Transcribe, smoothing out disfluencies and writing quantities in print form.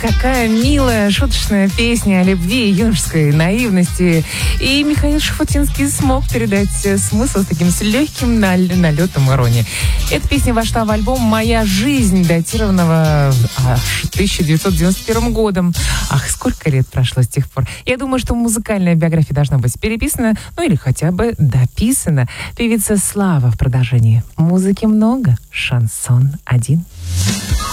Какая милая, шуточная песня о любви и юношеской наивности. И Михаил Шуфутинский смог передать смысл с таким с легким налетом иронии. Эта песня вошла в альбом «Моя жизнь», датированного 1991 годом. Ах, сколько лет прошло с тех пор. Я думаю, что музыкальная биография должна быть переписана, ну или хотя бы дописана. Певица Слава в продолжении. Музыки много, шансон один.